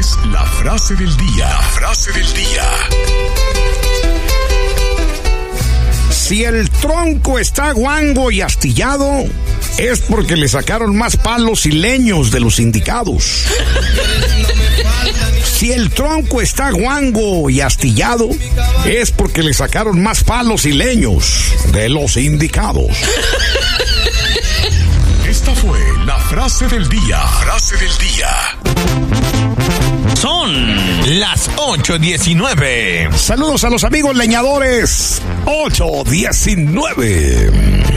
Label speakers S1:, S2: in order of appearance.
S1: es la frase del día. La frase del día.
S2: Si el tronco está guango y astillado, es porque le sacaron más palos y leños de los indicados. Si el tronco está guango y astillado, es porque le sacaron más palos y leños de los indicados.
S1: Esta fue la frase del día. Frase del día.
S3: Son las 8:19.
S2: Saludos a los amigos leñadores. 8:19.